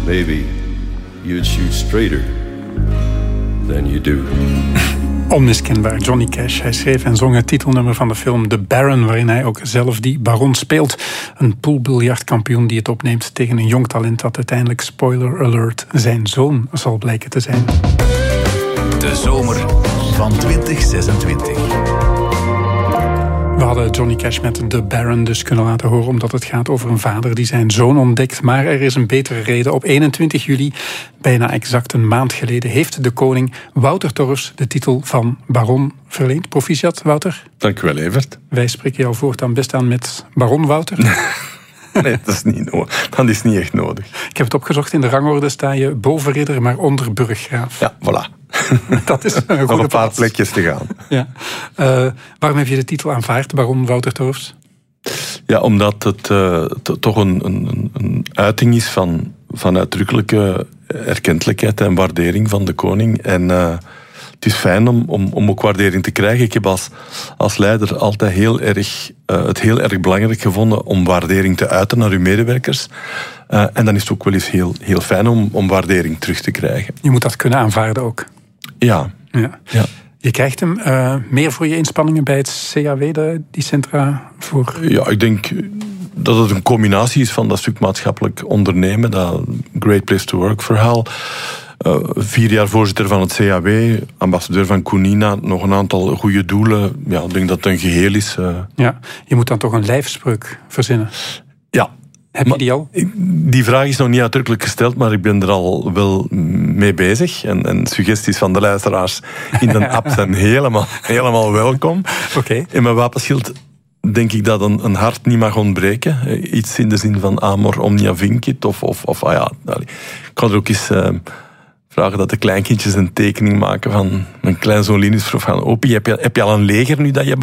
maybe you'd shoot straighter than you do. Onmiskenbaar Johnny Cash. Hij schreef en zong het titelnummer van de film The Baron, waarin hij ook zelf die baron speelt. Een poolbiljartkampioen die het opneemt tegen een jong talent dat uiteindelijk, spoiler alert, zijn zoon zal blijken te zijn. De zomer van 2026. We hadden Johnny Cash met The Baron dus kunnen laten horen, omdat het gaat over een vader die zijn zoon ontdekt. Maar er is een betere reden. Op 21 juli, bijna exact een maand geleden, heeft de koning Wouter Torfs de titel van baron verleend. Proficiat, Wouter. Dank u wel, Evert. Wij spreken jou voortaan best aan met baron Wouter. Nee, dat is niet nodig. Dat is niet echt nodig. Ik heb het opgezocht. In de rangorde sta je boven ridder, maar onder burggraaf. Ja, voilà. Dat is een goede nog een paar plaats. plekjes te gaan. Ja. Waarom heb je de titel aanvaard, baron Wouter Torfs? Ja, omdat het toch een uiting is van uitdrukkelijke erkentelijkheid en waardering van de koning. En het is fijn om ook waardering te krijgen. Ik heb als leider altijd het heel erg belangrijk gevonden om waardering te uiten naar uw medewerkers. En dan is het ook wel eens heel fijn om waardering terug te krijgen. Je moet dat kunnen aanvaarden ook. Ja. Je krijgt hem meer voor je inspanningen bij het CAW, die centra voor... Ja, ik denk dat het een combinatie is van dat stuk maatschappelijk ondernemen, dat Great Place to Work verhaal. 4 jaar voorzitter van het CAW, ambassadeur van Kunina, nog een aantal goede doelen. Ja, ik denk dat het een geheel is. Ja, je moet dan toch een lijfspreuk verzinnen. Ja. Heb je die al? Die vraag is nog niet uitdrukkelijk gesteld, maar ik ben er al wel mee bezig. En suggesties van de luisteraars in de app zijn helemaal welkom. Oké. In mijn wapenschild denk ik dat een hart niet mag ontbreken. Iets in de zin van amor omnia vincit. Ik kan er ook eens vragen dat de kleinkindjes een tekening maken van mijn kleinzoon Linus vroeg van: Opie, heb je al een leger nu dat je